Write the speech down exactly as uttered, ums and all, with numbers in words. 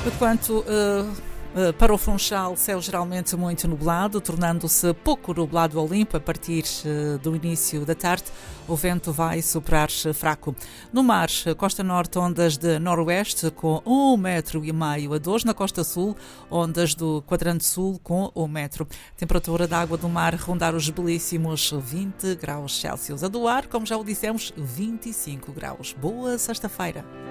Quanto uh, uh, para o Funchal, céu geralmente muito nublado, tornando-se pouco nublado ao limpo a partir uh, do início da tarde. O vento vai soprar fraco. No mar, costa norte, ondas de noroeste com um metro e meio a dois. Na costa sul, ondas do quadrante sul com um metro. Temperatura da água do mar rondar os belíssimos vinte graus Celsius. A do ar, como já o dissemos, vinte e cinco graus. Boa sexta-feira.